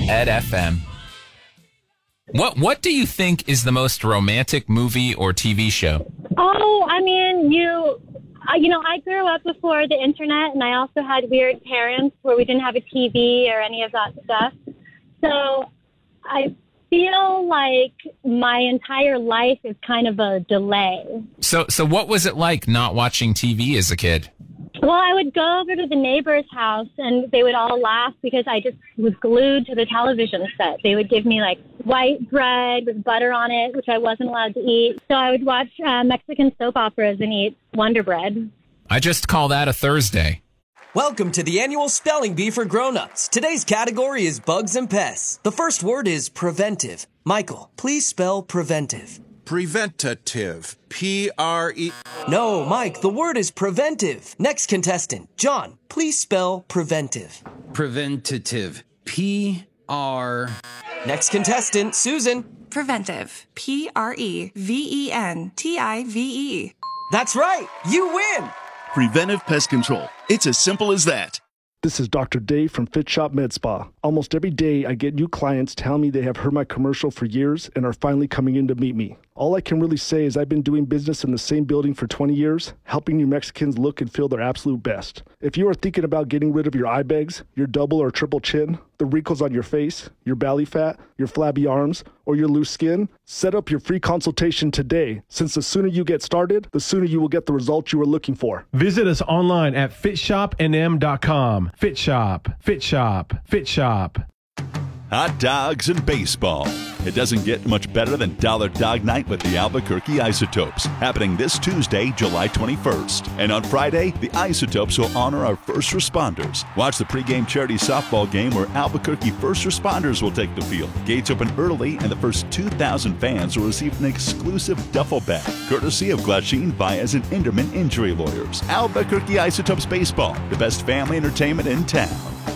Ed FM. What do you think is the most romantic movie or TV show? Oh, I mean, I grew up before the internet, and I also had weird parents where we didn't have a TV or any of that stuff. So I feel like my entire life is kind of a delay. So what was it like not watching TV as a kid? Well, I would go over to the neighbor's house, and they would all laugh because I just was glued to the television set. They would give me, like, white bread with butter on it, which I wasn't allowed to eat. So I would watch Mexican soap operas and eat Wonder Bread. I just call that a Thursday. Welcome to the annual Spelling Bee for Grown-Ups. Today's category is bugs and pests. The first word is preventive. Michael, please spell preventive. Preventative. P-R-E... No, Mike, the word is preventive. Next contestant, John, please spell preventive. Preventative. P-R... Next contestant, Susan. Preventive. Preventive. That's right. You win. Preventive Pest Control. It's as simple as that. This is Dr. Dave from Fit Shop Med Spa. Almost every day, I get new clients tell me they have heard my commercial for years and are finally coming in to meet me. All I can really say is I've been doing business in the same building for 20 years, helping New Mexicans look and feel their absolute best. If you are thinking about getting rid of your eye bags, your double or triple chin, the wrinkles on your face, your belly fat, your flabby arms, or your loose skin, set up your free consultation today, since the sooner you get started, the sooner you will get the results you are looking for. Visit us online at fitshopnm.com. Fit Shop, Fit Shop, Fit Shop. Hot dogs and baseball. It doesn't get much better than Dollar Dog Night with the Albuquerque Isotopes, happening this Tuesday, July 21st. And on Friday, the Isotopes will honor our first responders. Watch the pregame charity softball game where Albuquerque first responders will take the field. Gates open early, and the first 2,000 fans will receive an exclusive duffel bag, courtesy of Glasheen, Baez, and Inderman Injury Lawyers. Albuquerque Isotopes Baseball, the best family entertainment in town.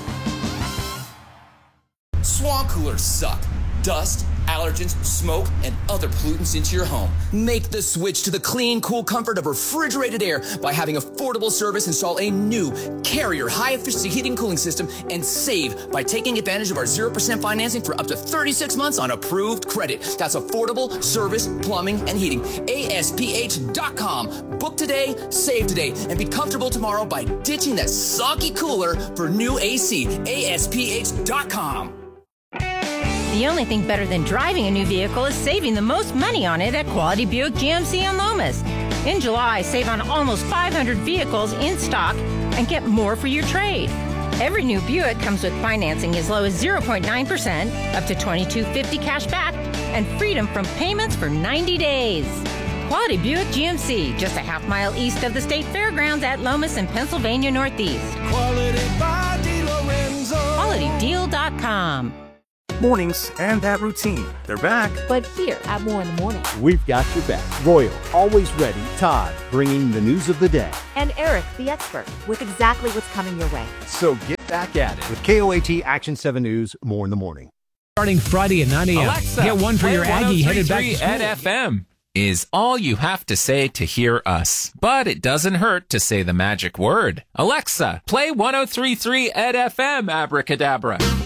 Swamp coolers suck. Dust, allergens, smoke, and other pollutants into your home. Make the switch to the clean, cool comfort of refrigerated air by having affordable service install a new Carrier high-efficiency heating and cooling system and save by taking advantage of our 0% financing for up to 36 months on approved credit. That's affordable service, plumbing, and heating. ASPH.com. Book today, save today, and be comfortable tomorrow by ditching that soggy cooler for new AC. ASPH.com. The only thing better than driving a new vehicle is saving the most money on it at Quality Buick GMC in Lomas. In July, save on almost 500 vehicles in stock and get more for your trade. Every new Buick comes with financing as low as 0.9%, up to $2,250 cash back, and freedom from payments for 90 days. Quality Buick GMC, just a half mile east of the State Fairgrounds at Lomas in Pennsylvania Northeast. Quality by DeLorenzo. QualityDeal.com. Mornings and that routine. They're back. But here at More in the Morning, we've got your back. Royal, always ready. Todd, bringing the news of the day. And Eric, the expert, with exactly what's coming your way. So get back at it with KOAT Action 7 News, More in the Morning. Starting Friday at 9 a.m. Alexa, get one for your Aggie headed back to school. Ed FM is all you have to say to hear us. But it doesn't hurt to say the magic word. Alexa, play 103.3 Ed FM, abracadabra.